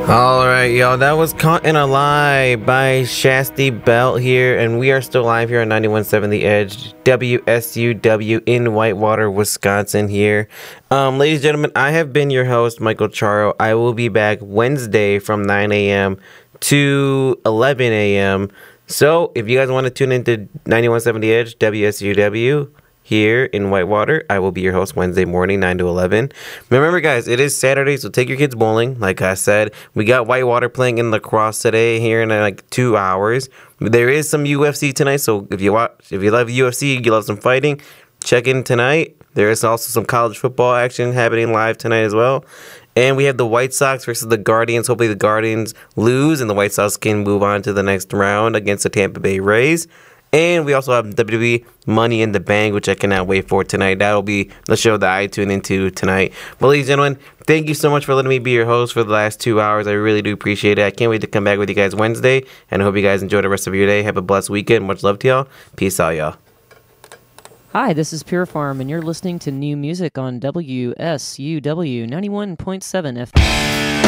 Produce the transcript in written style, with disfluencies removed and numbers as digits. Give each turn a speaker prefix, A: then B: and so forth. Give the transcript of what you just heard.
A: Alright, y'all, that was Caught in a Lie by Shasti Belt here, and we are still live here on 91.7 The Edge, WSUW in Whitewater, Wisconsin here. Ladies and gentlemen, I have been your host, Michael Charo. I will be back Wednesday from 9 a.m. to 11 a.m. So, if you guys want to tune into 91.7 The Edge, WSUW, here in Whitewater, I will be your host Wednesday morning, 9 to 11. Remember, guys, it is Saturday, so take your kids bowling. Like I said, we got Whitewater playing in lacrosse today here in like 2 hours. There is some UFC tonight, so if you love UFC, you love some fighting, check in tonight. There is also some college football action happening live tonight as well. And we have the White Sox versus the Guardians. Hopefully the Guardians lose and the White Sox can move on to the next round against the Tampa Bay Rays. And we also have WWE Money in the Bank, which I cannot wait for tonight. That'll be the show that I tune into tonight. But ladies and gentlemen, thank you so much for letting me be your host for the last 2 hours. I really do appreciate it. I can't wait to come back with you guys Wednesday. And I hope you guys enjoy the rest of your day. Have a blessed weekend. Much love to y'all. Peace out, y'all.
B: Hi, this is Pure Farm, and you're listening to new music on WSUW 91.7 FM.